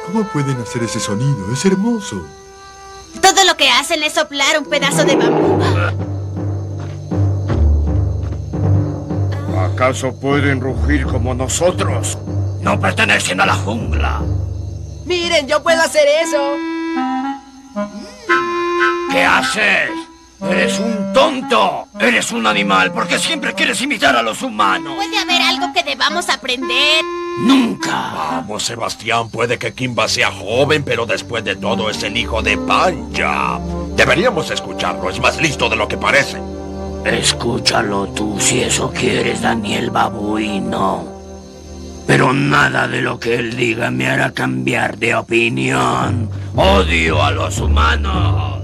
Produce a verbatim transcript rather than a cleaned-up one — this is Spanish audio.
¿Cómo pueden hacer ese sonido? Es hermoso. Todo lo que hacen es soplar un pedazo de bambú. ¿Acaso pueden rugir como nosotros? No pertenecen a la jungla. Miren, yo puedo hacer eso. ¿Qué haces? ¡Eres un tonto! ¡Eres un animal! ¿Por qué siempre quieres imitar a los humanos? ¿Puede haber algo que debamos aprender? ¡Nunca! Vamos, Sebastián, puede que Kimba sea joven, pero después de todo es el hijo de Panja. Deberíamos escucharlo, es más listo de lo que parece. Escúchalo tú si eso quieres, Daniel Babuino. Pero nada de lo que él diga me hará cambiar de opinión. ¡Odio a los humanos!